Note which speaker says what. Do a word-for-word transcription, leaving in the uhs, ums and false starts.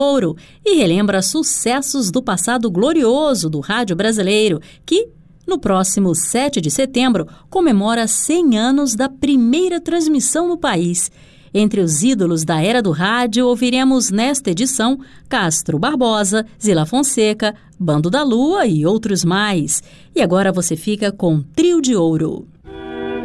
Speaker 1: Ouro e relembra sucessos do passado glorioso do rádio brasileiro, que, no próximo sete de setembro, comemora cem anos da primeira transmissão no país. Entre os ídolos da era do rádio, ouviremos nesta edição Castro Barbosa, Zila Fonseca, Bando da Lua e outros mais. E agora você fica com Trio de Ouro.